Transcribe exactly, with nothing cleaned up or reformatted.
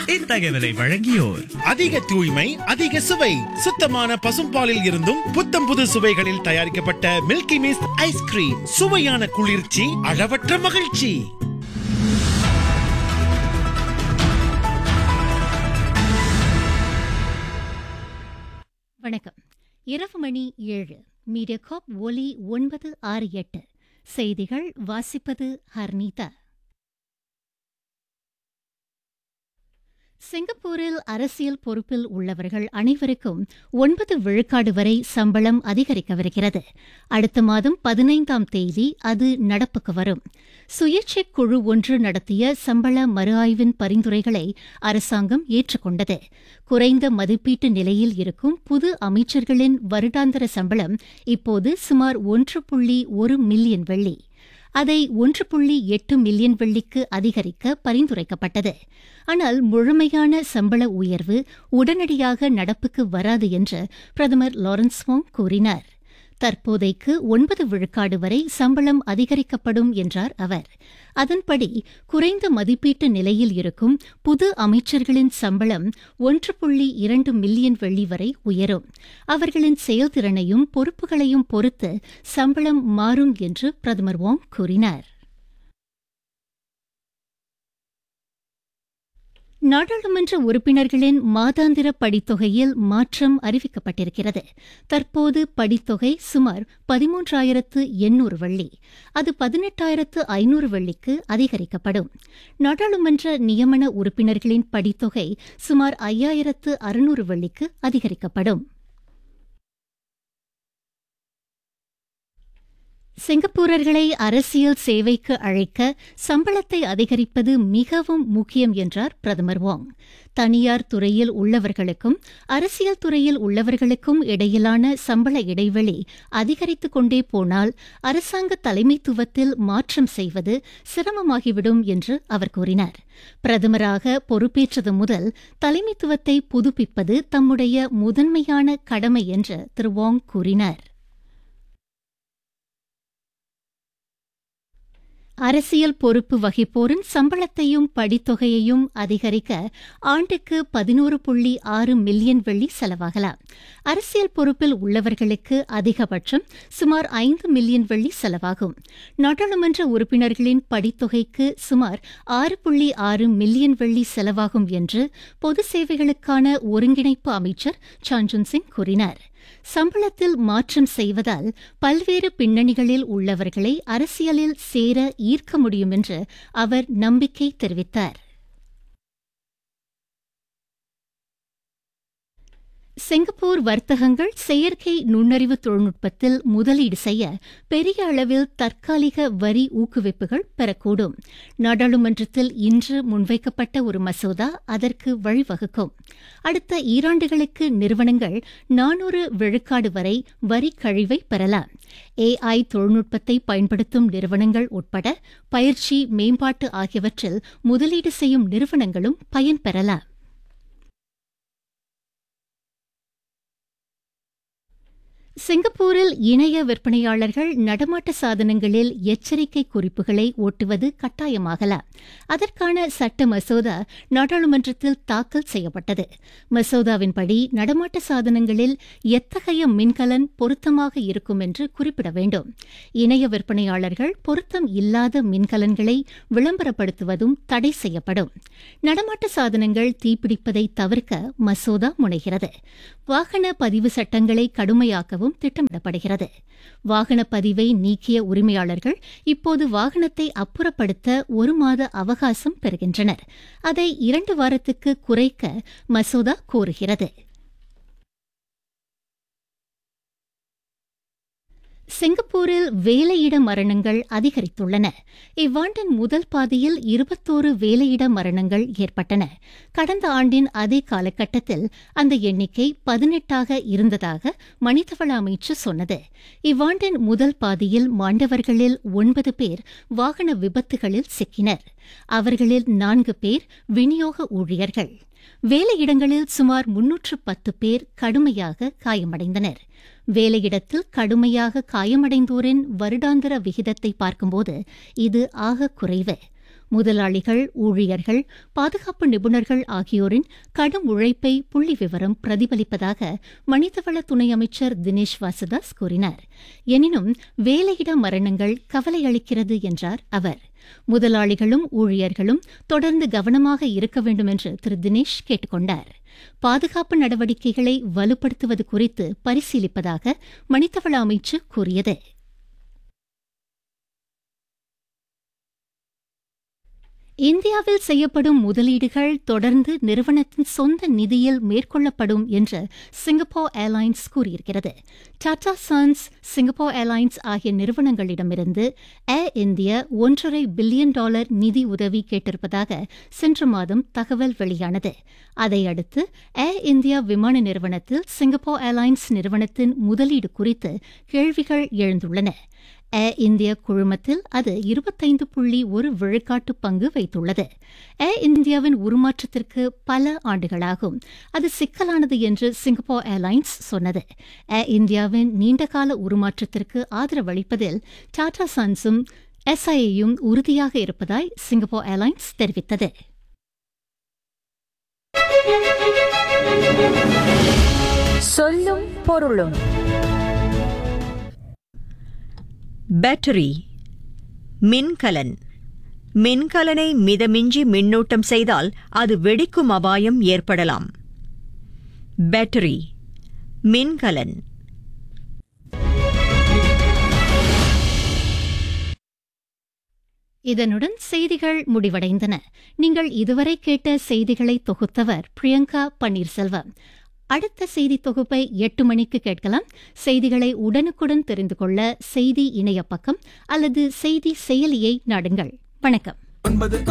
இத்தகவலை வழங்கியோர் அதிக தூய்மை அதிக சுவை சுத்தமான பசும்பாலில் இருந்தும் புத்தம் புது சுவைகளில் தயாரிக்கப்பட்ட மில்கி மிஸ்ட் ஐஸ்கிரீம், சுவையான குளிர்ச்சி, அளவற்ற மகிழ்ச்சி. வணக்கம். இரவு மணி ஏழு. மீடியாகாப் ஒலி ஒன்பது ஆறு எட்டு. செய்திகள் வாசிப்பது ஹர்னீதா. சிங்கப்பூரில் அரசியல் பொறுப்பில் உள்ளவர்கள் அனைவருக்கும் ஒன்பது விழுக்காடு வரை சம்பளம் அதிகரிக்கவிருக்கிறது. அடுத்த மாதம் பதினைந்தாம் தேதி அது நடப்புக்கு வரும். சுயேட்சை குழு ஒன்று நடத்திய சம்பள மறு ஆய்வின் பரிந்துரைகளை அரசாங்கம் ஏற்றுக்கொண்டது. குறைந்த மதிப்பீட்டு நிலையில் இருக்கும் புது அமைச்சர்களின் வருடாந்திர சம்பளம் இப்போது சுமார் ஒன்று புள்ளி ஒரு மில்லியன் வெள்ளி. அதை ஒன்று புள்ளி எட்டு மில்லியன் வெள்ளிக்கு அதிகரிக்க பரிந்துரைக்கப்பட்டது. ஆனால் முழுமையான சம்பள உயர்வு உடனடியாக நடப்புக்கு வராது என்று பிரதமர் லாரன்ஸ் வோங் கூறினார். தற்போதைக்கு ஒன்பது விழுக்காடு வரை சம்பளம் அதிகரிக்கப்படும் என்றார் அவர். அதன்படி குறைந்த மதிப்பீட்டு நிலையில் இருக்கும் புது அமைச்சர்களின் சம்பளம் ஒன்று புள்ளி இரண்டு மில்லியன் வெள்ளி வரை உயரும். அவர்களின் செயல்திறனையும் பொறுப்புகளையும் பொறுத்து சம்பளம் மாறும் என்று பிரதமர் வோங் கூறினார். நாடாளுமன்ற உறுப்பினர்களின் மாதாந்திர படித்தொகையில் மாற்றம் அறிவிக்கப்பட்டிருக்கிறது. தற்போது படித்தொகை சுமார் பதிமூன்றாயிரத்து எண்ணூறு வெள்ளி. அது பதினெட்டாயிரத்து ஐநூறு வெள்ளிக்கு அதிகரிக்கப்படும். நாடாளுமன்ற நியமன உறுப்பினர்களின் படித்தொகை சுமார் ஐயாயிரத்து அறுநூறு வெள்ளிக்கு அதிகரிக்கப்படும். சிங்கப்பூரர்களை அரசியல் சேவைக்கு அழைக்க சம்பளத்தை அதிகரிப்பது மிகவும் முக்கியம் என்றார் பிரதமர் வோங். தனியார் துறையில் உள்ளவர்களுக்கும் அரசியல் துறையில் உள்ளவர்களுக்கும் இடையிலான சம்பள இடைவெளி அதிகரித்துக் கொண்டே போனால் அரசாங்க தலைமைத்துவத்தில் மாற்றம் செய்வது சிரமமாகிவிடும் என்று அவர் கூறினார். பிரதமராக பொறுப்பேற்றது முதல் தலைமைத்துவத்தை புதுப்பிப்பது தம்முடைய முதன்மையான கடமை என்று திரு வோங் கூறினார். அரசியல் பொறுப்பு வகிப்போரின் சம்பளத்தையும் படித்தொகையையும் அதிகரிக்க ஆண்டுக்கு பதினோரு புள்ளி ஆறு மில்லியன் வெள்ளி செலவாகலாம். அரசியல் பொறுப்பில் உள்ளவர்களுக்கு அதிகபட்சம் சுமார் ஐந்து மில்லியன் வெள்ளி செலவாகும். நாடாளுமன்ற உறுப்பினர்களின் படித்தொகைக்கு சுமார் ஆறு புள்ளி ஆறு மில்லியன் வெள்ளி செலவாகும் என்று பொது சேவைகளுக்கான ஒருங்கிணைப்பு அமைச்சர் சான்ஜுன் சிங் கூறினார். சம்பளத்தில் மாற்றம் செய்வதால் பல்வேறு பின்னணிகளில் உள்ளவர்களை அரசியலில் சேர ஈர்க்க முடியும் என்று அவர் நம்பிக்கை தெரிவித்தார். சிங்கப்பூர் வர்த்தகங்கள் செயற்கை நுண்ணறிவு தொழில்நுட்பத்தில் முதலீடு செய்ய பெரிய அளவில் தற்காலிக வரி ஊக்குவிப்புகள் பெறக்கூடும். நாடாளுமன்றத்தில் இன்று முன்வைக்கப்பட்ட ஒரு மசோதா அதற்கு வழிவகுக்கும். அடுத்த ஈராண்டுகளுக்கு நிறுவனங்கள் நானூறு விழுக்காடு வரை வரி கழிவை பெறலாம். ஏஐ தொழில்நுட்பத்தை பயன்படுத்தும் நிறுவனங்கள் உட்பட பயிற்சி, மேம்பாட்டு ஆகியவற்றில் முதலீடு செய்யும் நிறுவனங்களும் பயன்பெறலாம். சிங்கப்பூரில் இணைய விற்பனையாளர்கள் நடமாட்ட சாதனங்களில் எச்சரிக்கை குறிப்புகளை ஒட்டுவது கட்டாயமாகலாம். அதற்கான சட்ட மசோதா நாடாளுமன்றத்தில் தாக்கல் செய்யப்பட்டது. மசோதாவின்படி நடமாட்ட சாதனங்களில் எத்தகைய மின்கலன் பொருத்தமாக இருக்கும் என்று குறிப்பிட வேண்டும். இணைய விற்பனையாளர்கள் பொருத்தம் இல்லாத மின்கலன்களை விளம்பரப்படுத்துவதும் தடை செய்யப்படும். நடமாட்ட சாதனங்கள் தீப்பிடிப்பதை தவிர்க்க மசோதா முனைகிறது. வாகன பதிவு சட்டங்களை கடுமையாக்கவும் திட்டமிடப்படுகிறது. வாகன பதிவை நீக்கிய உரிமையாளர்கள் இப்போது வாகனத்தை அப்புறப்படுத்த ஒரு மாத அவகாசம் பெறுகின்றனர். அதை இரண்டு வாரத்துக்கு குறைக்க மசோதா கோருகிறது. சிங்கப்பூரில் வேலையிட மரணங்கள் அதிகரித்துள்ளன. இவ்வாண்டின் முதல் பாதியில் இருபத்தோரு வேலையிட மரணங்கள் ஏற்பட்டன. கடந்த ஆண்டின் அதே காலகட்டத்தில் அந்த எண்ணிக்கை பதினெட்டாக இருந்ததாக மனிதவள அமைச்சு சொன்னது. இவ்வாண்டின் முதல் பாதியில் மாண்டவர்களில் ஒன்பது பேர் வாகன விபத்துகளில் சிக்கினர். அவர்களில் நான்கு பேர் விநியோக ஊழியர்கள். வேலையிடங்களில் சுமார் முன்னூற்று பத்து பேர் கடுமையாக காயமடைந்தனர். வேலையிடத்தில் கடுமையாக காயமடைந்தோரின் வருடாந்திர விகிதத்தை பார்க்கும்போது இது ஆக குறைவு. முதலாளிகள், ஊழியர்கள், பாதுகாப்பு நிபுணர்கள் ஆகியோரின் கடும் உழைப்பை புள்ளி விவரம் பிரதிபலிப்பதாக மனிதவள துணை அமைச்சர் தினேஷ் வாசுதாஸ் கூறினார். எனினும் வேலையிட மரணங்கள் கவலையளிக்கிறது என்றார் அவர். முதலாளிகளும் ஊழியர்களும் தொடர்ந்து கவனமாக இருக்க வேண்டும் என்று திரு தினேஷ் கேட்டுக் கொண்டார். பாதுகாப்பு நடவடிக்கைகளை வலுப்படுத்துவது குறித்து பரிசீலிப்பதாக மனிதவள அமைச்சு கூறியது. இந்தியாவில் செய்யப்படும் முதலீடுகள் தொடர்ந்து நிறுவனத்தின் சொந்த நிதியில் மேற்கொள்ளப்படும் என்று சிங்கப்பூர் ஏர்லைன்ஸ் கூறியிருக்கிறது. டாடா சன்ஸ், சிங்கப்பூர் ஏர்லைன்ஸ் ஆகிய நிறுவனங்களிடமிருந்து ஏர் இந்தியா ஒன்றரை பில்லியன் டாலர் நிதி உதவி கேட்டிருப்பதாக சென்ற மாதம் தகவல் வெளியானது. அதையடுத்து ஏர் இந்தியா விமான நிறுவனத்தில் சிங்கப்பூர் ஏர்லைன்ஸ் நிறுவனத்தின் முதலீடு குறித்து கேள்விகள் எழுந்துள்ளன. ஏர் இந்தியா குழுமத்தில் அது இருபத்தைந்து புள்ளி ஒரு விழுக்காட்டு பங்கு வைத்துள்ளது. ஏர் இந்தியாவின் உருமாற்றத்திற்கு பல ஆண்டுகளாகும். அது சிக்கலானது என்று சிங்கப்பூர் ஏர்லைன்ஸ் சொன்னது. ஏர் இந்தியாவின் நீண்டகால உருமாற்றத்திற்கு ஆதரவளிப்பதில் டாடா சன்ஸும் எஸ்ஐஏயும் உறுதியாக இருப்பதாய் சிங்கப்பூர் ஏர்லைன்ஸ் தெரிவித்தது. சொல்லும் பொருளும். பேட்டரி, மின்கலன். மின்கலனை மிதமிஞ்சி மின்னூட்டம் செய்தால் அது வெடிக்கும் அபாயம் ஏற்படலாம். பேட்டரி, மின்கலன். இதனுடன் செய்திகள் முடிவடைந்தன. நீங்கள் இதுவரை கேட்ட செய்திகளை தொகுத்தவர் பிரியங்கா பன்னீர்செல்வம். அடுத்த செய்தி தொகுப்பை எட்டு மணிக்கு கேட்கலாம். செய்திகளை உடனுக்குடன் தெரிந்து கொள்ள செய்தி இணைய பக்கம் அல்லது செய்தி செயலியை நாடுங்கள். வணக்கம்.